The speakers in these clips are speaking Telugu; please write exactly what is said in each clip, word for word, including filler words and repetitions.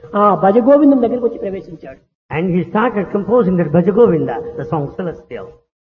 ఆ భజగోవిందం దగ్గరికి వచ్చి ప్రవేశించాడు. And he started composing that Bhajagovinda, the song Celestial.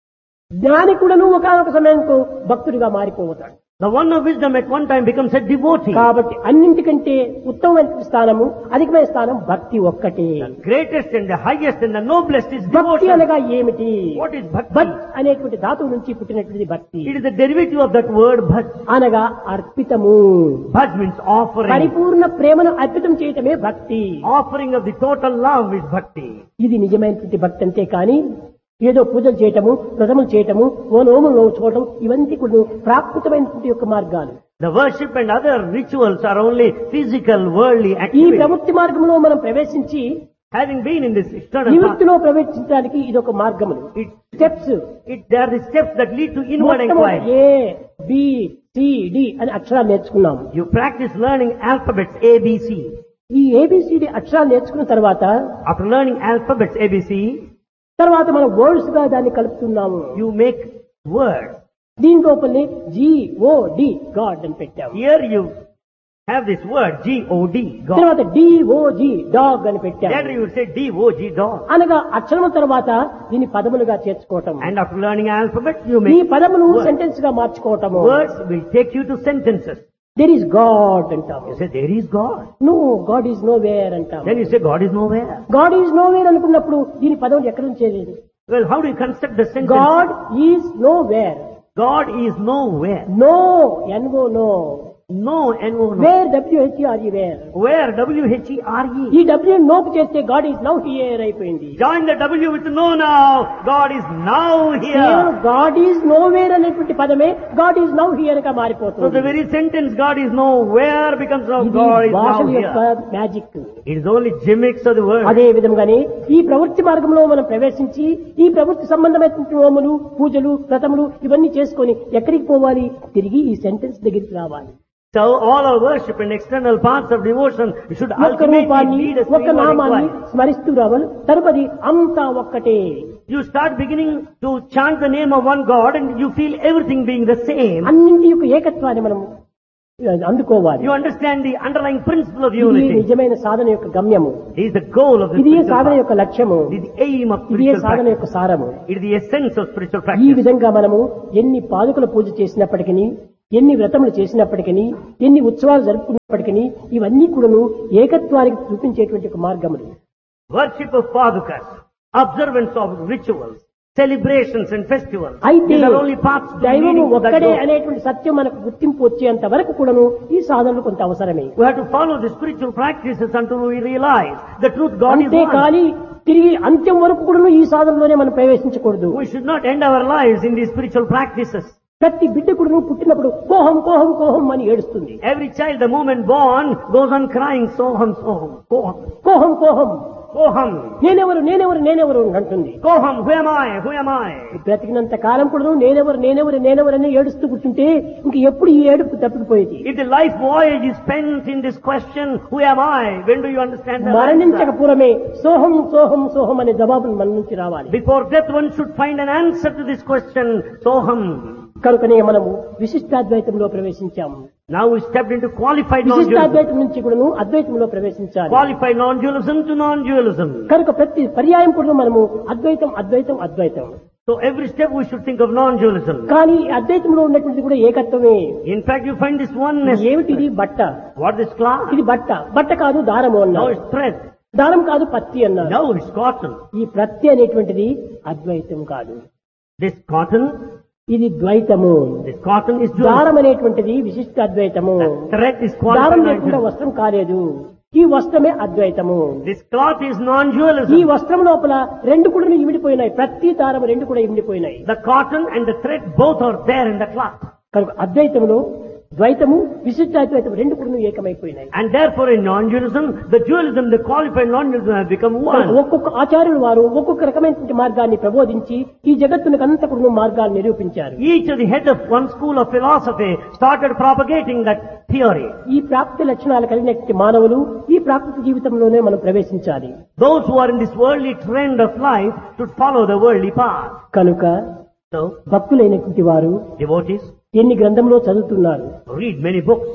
జ్ఞాని కూడాను ఒకనొక సమయంలో భక్తుడిగా మారిపోతాడు. The one of wisdom at one time becomes a devotee. కాబట్టి అన్నింటికంటే ఉత్తమమైన స్థానము, అధికమైన స్థానం భక్తి ఒక్కటే. The greatest and the highest and the noblest is భక్తి devotion. అనగా ఏమిటి? What is bhakti? భక్ అనేటువంటి ధాతువు నుంచి పుట్టినటువంటి భక్తి. It is the derivative of that word bhaj. అనగా అర్పితము. Bhaj means offering. పరిపూర్ణ ప్రేమను అర్పితం చేయటమే భక్తి. Offering of the total love is bhakti. ఇది నిజమైనటువంటి భక్తి అంతే కానీ ఏదో పూజలు చేయటము, వ్రతములు చేయటము, ఓ నోములు నోచుకోవటం ఇవన్నీ కూడా ప్రాకృతమైనటువంటి యొక్క మార్గాలు. The worship and other rituals are only physical, worldly ఈ activities. ప్రవృత్తి మార్గంలో మనం ప్రవేశించి Having been in this external path, నివృత్తిలో ప్రవేశించడానికి ఇది ఒక మార్గములు. it, steps it, there are the steps that lead to inward inquiry. A B C D అని అక్షరాలు నేర్చుకున్నాము. You practice learning alphabets A, B, C. ఈ ఏబిసిడి అక్షరాలు నేర్చుకున్న తర్వాత After learning alphabets A, B, C, తర్వాత మనం వర్డ్స్ గా దాన్ని కలుపుతున్నాము. you make words. దీని లోపలనే జి ఓ డి గాడ్ అని పెట్టాము. Here you have this word G O D, God. తర్వాత డి ఓ జి డాగ్ అని పెట్టాము. Later you would say D O G, dog. అనగా అక్షరముల తర్వాత దీన్ని పదములుగా చేర్చుకోవటం. And after learning alphabets, you ఈ make పదములు words. సెంటెన్స్ గా మార్చుకోవటము. Words will take you to sentences. There is God అంటాము. You say there is God. No God is know where అంటాము. Then you say God is nowhere. God is know where అనుకున్నప్పుడు దీని పదములు ఎక్కడ నుంచేది? Well, how do you construct the sentence? God is know where. God is nowhere. No NO no. No, N O, no. Wear WHERE wear. Where? W H E R E. ఈ డబ్ల్యూ నోకు చేస్తే గాడ్ ఈజ్ నౌ హియర్ అయిపోయింది. Join the W with no now. God is now here. God is know where అనేటువంటి పదమే గాడ్ ఈజ్ నౌ హియర్ గా So the మారిపోతుంది. very sentence God is nowhere becomes now ఇది God is now భాషల యొక్క here. Magic. It is only gimmicks of the word. అదే విధంగానే ఈ ప్రవృత్తి మార్గంలో మనం ప్రవేశించి ఈ ప్రవృత్తి సంబంధమైనటువంటి హోములు, పూజలు, వ్రతములు ఇవన్నీ చేసుకొని ఎక్కడికి పోవాలి? తిరిగి ఈ సెంటెన్స్ దగ్గరికి రావాలి. So all our worship and external paths of devotion should ఒక్క ultimately రూపాన్ని, lead us to ఒక్క inward నామాన్ని inquiry. స్మరిస్తూ రావాలి. తరుపది అంతా ఒక్కటే. You start beginning to chant the name of one God and you feel everything being the same. అన్నింటి యొక్క ఏకత్వాన్ని మనం అందుకోవాలి. You understand the underlying principle of ఇది unity. నిజమైన సాధన యొక్క గమ్యము. It is the goal of the ఇది spiritual సాధన path. యొక్క లక్ష్యము. It is the aim of ఇది spiritual సాధన practice. యొక్క సారము. It is the essence of spiritual ఈ practice. విధంగా మనము ఎన్ని పాదుకల పూజ చేసినప్పటికీ, ఎన్ని వ్రతములు చేసినప్పటికీ, ఎన్ని ఉత్సవాలు జరుపుకున్నప్పటికీ ఇవన్నీ కూడాను ఏకత్వానికి చూపించేటువంటి ఒక మార్గములు. Worship of padukas, observance of rituals, celebrations and festivals. అయితే These are only paths to దైవము leading to that ఒక్కడే goal. అనేటువంటి సత్యం మనకు గుర్తింపు వచ్చేంత వరకు కూడాను ఈ సాధనలు కొంత అవసరమే. We have to follow the spiritual practices until we realize the truth God is అంతే one. కానీ తిరిగి అంత్యం వరకు కూడాను ఈ సాధనలోనే మనం ప్రవేశించకూడదు. We should not end our lives in these spiritual practices. ప్రతి బిడ్డ కూడాను పుట్టినప్పుడు కోహం కోహం కోహం అని ఏడుస్తుంది. Every child, the moment born, goes on crying, soham, soham, koham, కోహం కోహం koham, నేనెవరు నేనెవరు నేనెవరు అంటుంది. koham, who am I, who am I? బ్రతికినంత కాలం కూడా నేనెవరు నేనెవరు నేనెవరు అని ఏడుస్తూ కూర్చుంటే ఇంక ఎప్పుడు ఈ ఏడుపు తప్పిపోయేది. If the life voyage is spent in this question, who am I? When do you understand that? మరణించక పూర్వమే సోహం సోహం సోహం అనే జవాబులు మన నుంచి రావాలి. Before death, one should find an answer to this question, soham. కనుకనే మనము విశిష్టాద్వైతంలో ప్రవేశించాము. Now we stepped into qualified non-dualism. విశిష్టాద్వైతం నుంచి కూడాను అద్వైతంలో ప్రవేశించాలి. Qualified non-dualism to non-dualism. కనుక ప్రతి పర్యాయం కూడా మనము అద్వైతం అద్వైతం అద్వైతం. So every step we should think of non-dualism. కానీ అద్వైతంలో ఉన్నటువంటిది కూడా ఏకత్వమే. In fact, you find this oneness. ఏమిటిది? బట్ట. What is cloth? ఇది బట్ట. బట్ట కాదు దారము Now అన్నారు. it's thread. దారం కాదు పత్తి అన్నారు. Now it's cotton. ఈ ప్రత్తి అనేటువంటిది అద్వైతం కాదు, This cotton, ఇది ద్వైతము. this cotton is dualism. దారం అనేటువంటిది విశిష్ట అద్వైతము. Thread is దారం qualified లేకుండా non-dualism. వస్త్రం కాలేదు. ఈ వస్త్రమే అద్వైతము. This cloth is ఈ non-dualism. వస్త్రం లోపల రెండు కూడా ఇమిడిపోయినాయి. ప్రతి దారం రెండు కూడా ఇమిడిపోయినాయి. The cotton and the thread both are there in the cloth. కనుక అద్వైతంలో ద్వైతము విశిష్టాద్వైతం రెండు కూడా ఏకమైపోయినాయి. And therefore in non-dualism, the dualism, the qualified non-dualism have become one. ఒక్కొక్క ఆచార్యులు వారు ఒక్కొక్క రకమైనటువంటి మార్గాన్ని ప్రబోధించి ఈ జగత్తునికి అంతా కూడా మార్గాన్ని నిరూపించారు. Each of the head of one school of philosophy started propagating that theory. ఈ ప్రాప్తి లక్షణాలు కలిగినటువంటి మానవులు ఈ ప్రాకృతిక జీవితంలోనే మనం ప్రవేశించాలి. Those who are in this worldly trend of life should follow the worldly path. కనుక So, భక్తులైనటువంటి వారు devotees ఎన్ని గ్రంథంలో చదువుతున్నారు, read many books.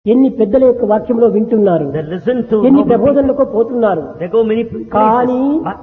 ఎన్ని పెద్దల యొక్క వాక్యంలో వింటున్నారు, They listen to ఎన్ని noble ప్రబోధనలకు పోతున్నారు, people. They go many places, కానీ but,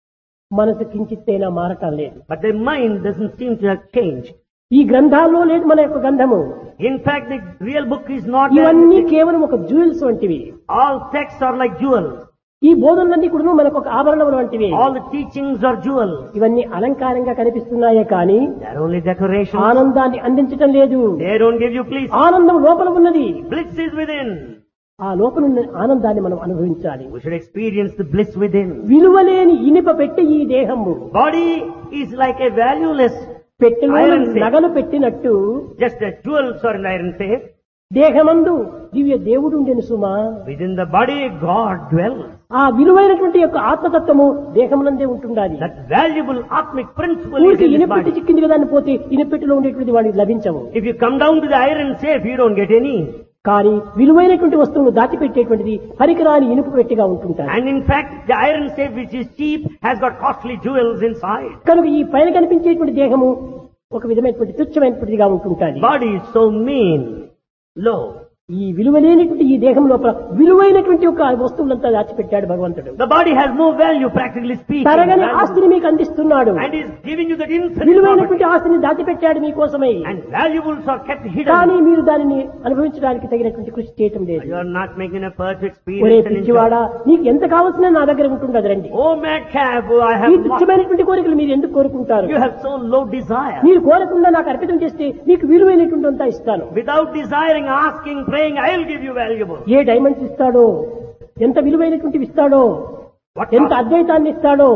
మనసు కించిత్తైనా మారటం లేదు. but their mind doesn't seem to have changed. ఈ గ్రంథాల్లో లేదు మన యొక్క గంధము. In fact, the real book is not there. ఇవన్నీ కేవలం ఒక జ్యూవెల్స్ వంటివి. All texts are like jewels. ఈ బోధనలన్నీ కూడా మనకు ఒక ఆభరణములు వంటివి. All the teachings are jewels. ఇవన్నీ అలంకారంగా కనిపిస్తున్నాయే కానీ They are only decorations. ఆనందాన్ని అందించటం లేదు. They don't give you bliss. ఆనందం లోపల ఉన్నది. Bliss is within. ఆ లోపల ఉన్న ఆనందాన్ని మనం అనుభవించాలి. We should experience the bliss within. విలువలేని ఇనుప పెట్టి ఈ దేహము Body is like a valueless, పెట్టెలో Iron safe. నగలు పెట్టినట్టు just a jewels or an iron safe. దేహమందు దివ్య దేవుడు ఉండెను సుమా. Within the body, God dwells. ఆ విలువైనటువంటి యొక్క ఆత్మతత్వము దేహమునందే ఉంటుండాలి. That valuable atmic principle is ఊరికి in this ఇనపెట్టి body. చిక్కింది కదా అని పోతే ఇనపెట్టిలో ఉండేటువంటి వాడికి లభించవు. If you come down to the iron safe, you don't get any. కానీ విలువైనటువంటి వస్తువును దాచిపెట్టేటువంటిది పరికరాని ఇనుపు పెట్టిగా ఉంటుంటారు. And in fact, the iron safe which is cheap has got costly jewels inside. కనుక ఈ పైన కనిపించేటువంటి దేహము ఒక విధమైనటువంటి తుచ్చమైనటువంటిదిగా ఉంటుంటాది. Body is so mean, low. ఈ విలువలేనటువంటి ఈ దేహం లోపల విలువైనటువంటి ఒక వస్తువులంతా దాచిపెట్టాడు భగవంతుడు. The body has no value, practically speaking. తరగని valuable. ఆస్తిని మీకు అందిస్తున్నాడు. And is giving you that infinite విలువైనటువంటి property. ఆస్తిని దాచిపెట్టాడు మీకోసమై. And valuables are kept కానీ hidden. మీరు దానిని అనుభవించడానికి తగినటువంటి కృషి చేయటం లేదు. You are not making a effort to ఒరే experience and enjoy. పిచ్చివాడా, నీకు ఎంత కావాల్సిన నా దగ్గర ఉంటుండదు రండి. Oh madcap, I ఈ have lost. తుచ్చమైనటువంటి కోరికలు మీరు ఎందుకు కోరుకుంటారు? You have so low desire. మీరు కోరకుండా నాకు అర్పితం చేస్తే మీకు విలువైనటువంటి అంతా ఇస్తాను. Without desiring, asking, praying, I will give you valuable. A diamonds ఇస్తాడో, ఎంత విలువైనటువంటివి ఇస్తాడో, What, ఎంత cost, అద్వైతాన్ని ఇస్తాడో,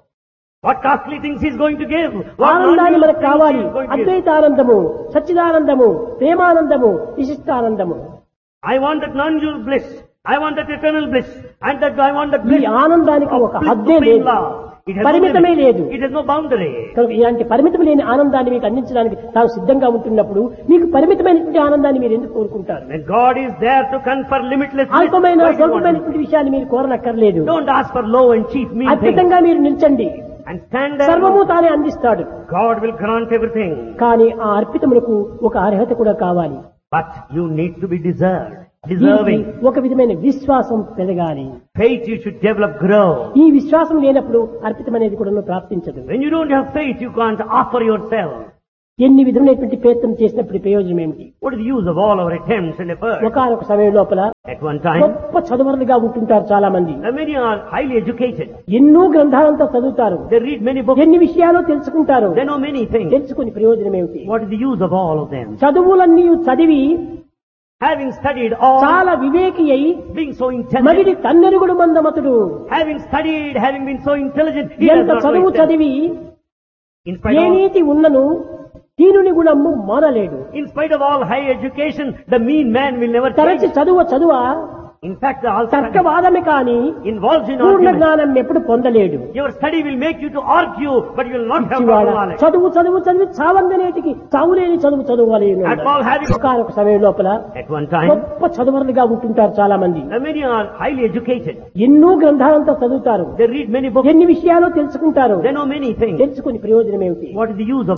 what costly things he is going to give? What ఆనందాన్ని non-useful మనకు things కావాలి. he is going to give? అద్వైతానందము, సచ్చిదానందము, ప్రేమానందము, విశిష్టానందము. I want that non-dual bliss. I want that eternal bliss. And that I want that ఈ bliss. ఆనందానికి of ఒక bliss హద్దే supreme లేదు, love. It has no పరిమితమే limit. లేదు. It has no boundary. కనుక ఇలాంటి పరిమితం లేని ఆనందాన్ని మీకు అందించడానికి తాను సిద్ధంగా ఉంటున్నప్పుడు మీకు పరిమితమైనటువంటి ఆనందాన్ని మీరు ఎందుకు కోరుకుంటారు? When God is there to confer limitless bliss, అల్పమైన why do you want స్వల్పమైనటువంటి విషయాన్ని మీరు కోరనక్కర్లేదు. it? Don't ask for low and cheap mean things. అద్భుతంగా మీరు నిల్చండి, And stand there. సర్వము తానే అందిస్తాడు. God will grant everything. కానీ ఆ అర్పితములకు ఒక అర్హత కూడా కావాలి. But you need to be deserved, దీనికి deserving. ఒక విధమైన విశ్వాసం పెరగాలి. Faith you should develop, grow. ఈ విశ్వాసం లేనప్పుడు అర్పితం అనేది కూడా ప్రాప్తించదు. When you don't have faith, you can't offer yourself. ఎన్ని విధమైనటువంటి ప్రయత్నం చేసినప్పుడు ప్రయోజనం ఏమిటి? What is the use of all our attempts and efforts? ఒకనొక సమయం లోపల At one time, గొప్ప చదువరులుగా ఉంటుంటారు చాలా మంది. and many are highly educated. ఎన్నో గ్రంథాలంతా చదువుతారు, They read many books. ఎన్ని విషయాలు తెలుసుకుంటారు. They know many things. తెలుసుకుని ప్రయోజనం ఏమిటి? What is the use of all of them? చదువులన్నీ చదివి Having studied all, చాలా వివేకి అయి being so మగిడి intelligent, తన్నెరుగుడు మందమతుడు. having studied, having been so intelligent, he does ఎంత not know చదువు himself. చదివి In spite ఏ of, నీతి ఉన్నను దీనుని గుణము మానలేడు. in spite of all high education, the mean man will never తరచి change. చదువు చదువ In fact, the all study తర్కవాదమే కాని involves in పూర్ణ argument. జ్ఞానం ఎప్పుడు పొందలేడు. Your study will make you to argue, but you will not have పిచ్చివాడ, proper knowledge. చదువు చదువు చదివి చావందనేటికి చావులేని చదువు చదవాలి. At all having, ఒకనొక సమయం లోపల at one time, గొప్ప చదువరులుగా ఉంటుంటారు చాలా మంది. and many are highly educated. ఎన్నో గ్రంథాలంతా చదువుతారు, They read many books. ఎన్ని విషయాలు తెలుసుకుంటారు. They know many things. తెలుసుకుని ప్రయోజనం ఏమిటి? What is the use of